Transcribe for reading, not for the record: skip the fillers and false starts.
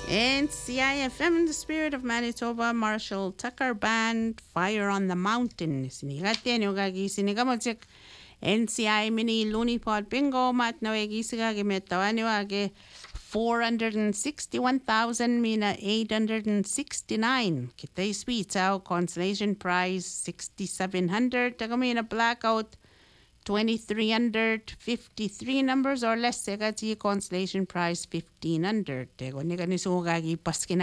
And CIFM in the spirit of Manitoba, Marshall Tucker Band, Fire on the Mountain. Sinigate nyo gagi sinigamotsik. NCI mini loony pod bingo mat na wegisigagi metawaniwage 461,000 mina 869. Kitay sweets consolation prize 6,700. Tagamina blackout 2,353 numbers or less segati consolation prize 1,500. Tego ni kanisuga paskin